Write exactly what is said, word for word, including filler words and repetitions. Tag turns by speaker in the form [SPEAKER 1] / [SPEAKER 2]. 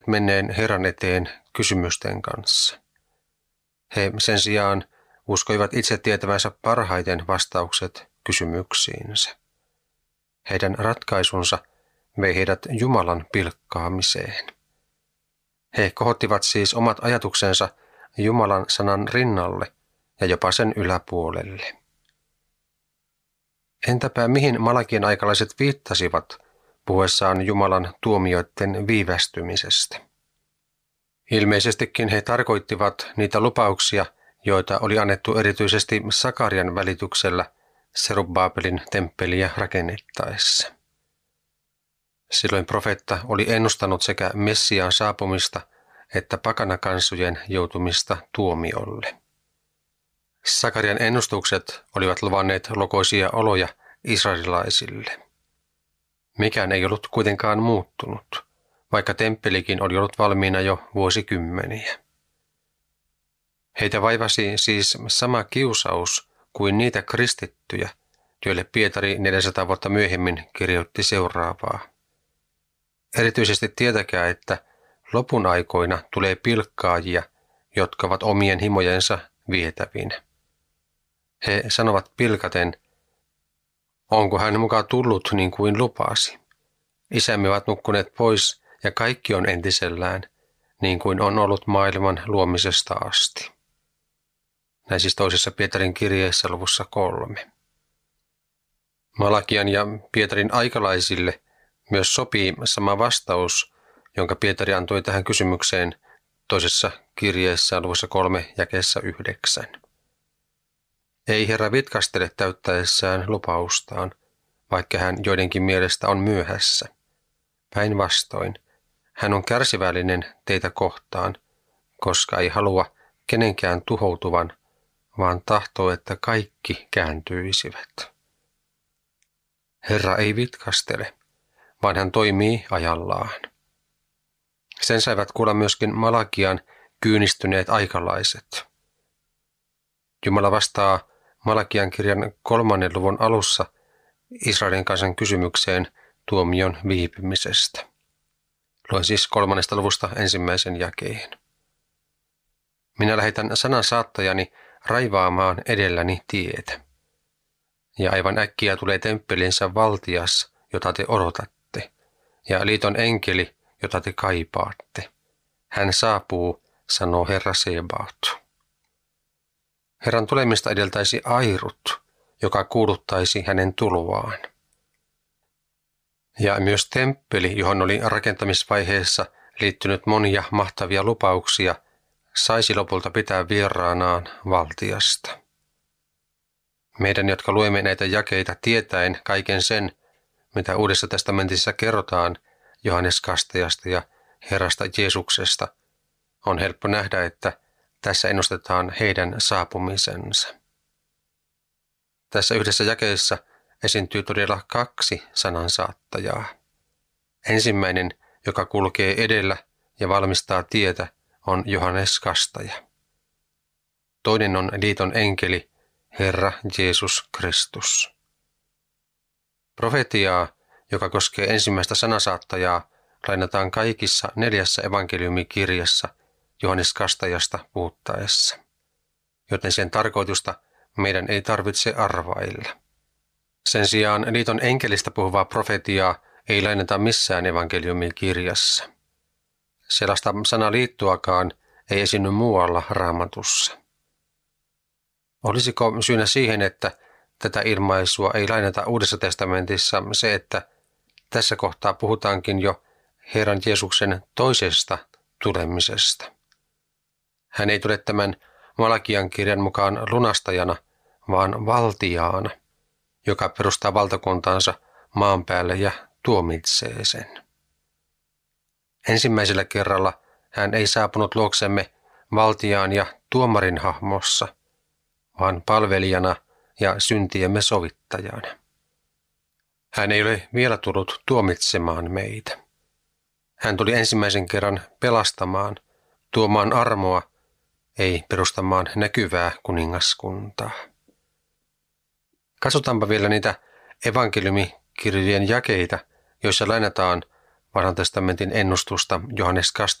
[SPEAKER 1] menneen Herran eteen kysymysten kanssa. He sen sijaan uskoivat itse tietävänsä parhaiten vastaukset kysymyksiinsä. Heidän ratkaisunsa vei heidät Jumalan pilkkaamiseen. He kohottivat siis omat ajatuksensa Jumalan sanan rinnalle ja jopa sen yläpuolelle. Entäpä mihin Malakian aikalaiset viittasivat puhuessaan Jumalan tuomioiden viivästymisestä? Ilmeisestikin he tarkoittivat niitä lupauksia, joita oli annettu erityisesti Sakarian välityksellä Serubabelin temppeliä rakennettaessa. Silloin profeetta oli ennustanut sekä Messiaan saapumista että pakanakansojen joutumista tuomiolle. Sakarian ennustukset olivat luvanneet lokoisia oloja israelilaisille. Mikään ei ollut kuitenkaan muuttunut, vaikka temppelikin oli ollut valmiina jo vuosikymmeniä. Heitä vaivasi siis sama kiusaus kuin niitä kristittyjä, joille Pietari neljäsataa vuotta myöhemmin kirjoitti seuraavaa. Erityisesti tietäkää, että lopun aikoina tulee pilkkaajia, jotka ovat omien himojensa vietävinä. He sanovat pilkaten, onko hän mukaan tullut niin kuin lupasi? Isämme ovat nukkuneet pois ja kaikki on entisellään, niin kuin on ollut maailman luomisesta asti. Näin siis toisessa Pietarin kirjeessä luvussa kolme. Malakian ja Pietarin aikalaisille myös sopii sama vastaus, jonka Pietari antoi tähän kysymykseen toisessa kirjeessä luvussa kolme jakeessa yhdeksän. Ei Herra vitkastele täyttäessään lupaustaan, vaikka hän joidenkin mielestä on myöhässä. Päinvastoin, hän on kärsivällinen teitä kohtaan, koska ei halua kenenkään tuhoutuvan, vaan tahtoo, että kaikki kääntyisivät. Herra ei vitkastele, vaan hän toimii ajallaan. Sen saivat kuulla myöskin Malakian kyynistyneet aikalaiset. Jumala vastaa Malakian kirjan kolmannen luvun alussa Israelin kansan kysymykseen tuomion viipymisestä. Luen siis kolmannesta luvusta ensimmäisen jakeen. Minä lähetän sanan saattajani raivaamaan edelläni tietä. Ja aivan äkkiä tulee temppelinsä valtias, jota te odotatte, ja liiton enkeli, jota te kaipaatte. Hän saapuu, sanoo Herra Sebaot. Herran tulemista edeltäisi airut, joka kuuluttaisi hänen tuloaan. Ja myös temppeli, johon oli rakentamisvaiheessa liittynyt monia mahtavia lupauksia, saisi lopulta pitää vieraanaan valtiasta. Meidän, jotka luemme näitä jakeita tietäen kaiken sen, mitä Uudessa testamentissa kerrotaan Johannes Kastajasta ja Herrasta Jeesuksesta, on helppo nähdä, että tässä ennustetaan heidän saapumisensa. Tässä yhdessä jakeessa esiintyy todella kaksi sanansaattajaa. Ensimmäinen, joka kulkee edellä ja valmistaa tietä, on Johannes Kastaja. Toinen on liiton enkeli, Herra Jeesus Kristus. Profetiaa, joka koskee ensimmäistä sanasaattajaa, lainataan kaikissa neljässä evankeliumikirjassa Johannes Kastajasta puhuttaessa, joten sen tarkoitusta meidän ei tarvitse arvailla. Sen sijaan liiton enkelistä puhuvaa profetiaa ei lainata missään evankeliumikirjassa. Sellaista sanaliittoakaan ei esiinny muualla Raamatussa. Olisiko syynä siihen, että tätä ilmaisua ei lainata Uudessa testamentissa se, että tässä kohtaa puhutaankin jo Herran Jeesuksen toisesta tulemisesta? Hän ei tule tämän Malakian kirjan mukaan lunastajana, vaan valtiaana, joka perustaa valtakuntaansa maan päälle ja tuomitsee sen. Ensimmäisellä kerralla hän ei saapunut luoksemme valtiaan ja tuomarin hahmossa, vaan palvelijana ja syntiemme sovittajana. Hän ei ole vielä tullut tuomitsemaan meitä. Hän tuli ensimmäisen kerran pelastamaan, tuomaan armoa, ei perustamaan näkyvää kuningaskuntaa. Katsotaanpa vielä niitä evankeliumikirjojen jakeita, joissa lainataan Vanhan testamentin ennustusta Johannes